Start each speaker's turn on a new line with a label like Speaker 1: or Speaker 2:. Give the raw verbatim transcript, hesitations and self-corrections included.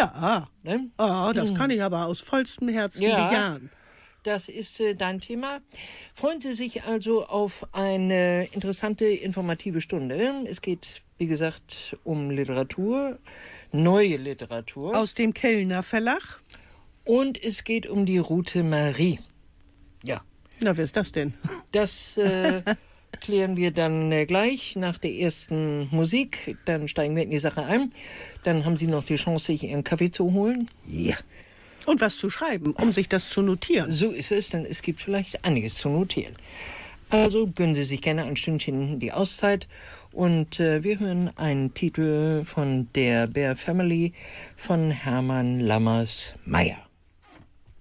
Speaker 1: Ja,
Speaker 2: Ne?
Speaker 1: oh, das kann ich aber aus vollstem Herzen
Speaker 2: Ja.
Speaker 1: bejahen.
Speaker 2: Das ist äh, dein Thema. Freuen Sie sich also auf eine interessante, informative Stunde. Es geht, wie gesagt, um Literatur, neue Literatur.
Speaker 1: Aus dem Kellner Verlag?
Speaker 2: Und es geht um die Route Marie. Ja.
Speaker 1: Na, wer ist das denn?
Speaker 2: Das äh, klären wir dann äh, gleich nach der ersten Musik. Dann steigen wir in die Sache ein. Dann haben Sie noch die Chance, sich Ihren Kaffee zu holen. Ja.
Speaker 1: Und was zu schreiben, um sich das zu notieren.
Speaker 2: So ist es, denn es gibt vielleicht einiges zu notieren. Also gönnen Sie sich gerne ein Stündchen die Auszeit. Und äh, wir hören einen Titel von der Bear Family von Hermann Lammers-Meyer.